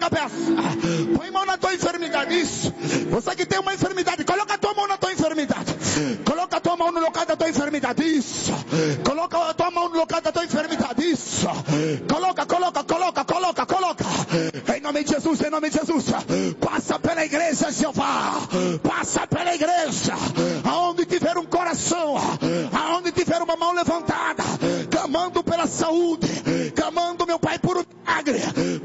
perto. Põe mão na tua enfermidade. Isso. Você que tem uma enfermidade, coloca a tua mão na tua enfermidade. Coloca a tua mão no local da tua enfermidade. Isso. Coloca a tua mão no local da tua enfermidade. Isso. Coloca. Em nome de Jesus, em nome de Jesus. Passa pela igreja, Jeová. Passa pela igreja. Aonde tiver um coração, aonde tiver uma mão levantada, clamando pela saúde, clamando, meu Pai, por um milagre,